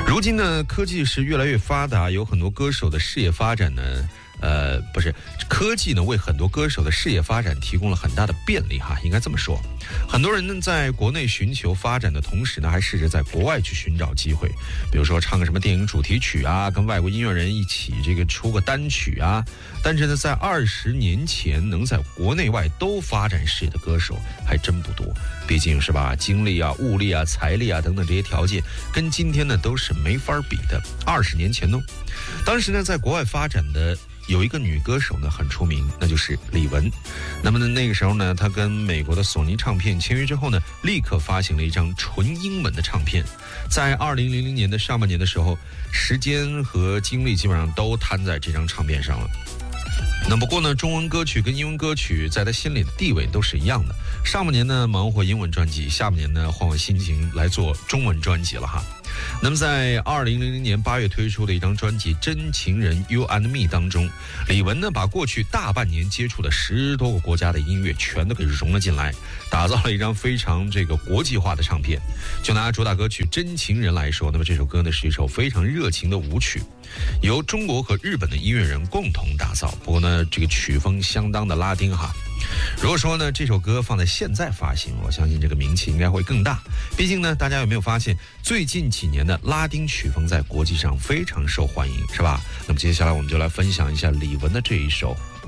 如今呢，科技是越来越发达，有很多歌手的事业发展呢，科技呢为很多歌手的事业发展提供了很大的便利哈，应该这么说。很多人呢在国内寻求发展的同时呢，还试着在国外去寻找机会，比如说唱个什么电影主题曲啊，跟外国音乐人一起出个单曲啊。但是呢，在20年前能在国内外都发展事业的歌手还真不多，毕竟是吧，精力啊、物力啊、财力啊等等这些条件，跟今天呢都是没法比的。20年前呢，当时呢在国外发展的有一个女歌手呢很出名，那就是李玟。那么呢那个时候呢，她跟美国的索尼唱片签约之后呢，立刻发行了一张纯英文的唱片。在2000年的上半年的时候，时间和精力基本上都摊在这张唱片上了。那不过呢，中文歌曲跟英文歌曲在他心里的地位都是一样的。上半年呢忙活英文专辑，下半年呢换换心情来做中文专辑了哈。那么在2000年8月推出的一张专辑《真情人 You and Me》当中，李玟呢把过去大半年接触的10多个国家的音乐全都给融了进来，打造了一张非常国际化的唱片。就拿主打歌曲《真情人》来说，那么这首歌呢是一首非常热情的舞曲，由中国和日本的音乐人共同打造。不过呢，这个曲风相当的拉丁哈。如果说呢这首歌放在现在发行，我相信这个名气应该会更大。毕竟呢，大家有没有发现最近几年的拉丁曲风在国际上非常受欢迎，是吧？那么接下来我们就来分享一下李玟的这一首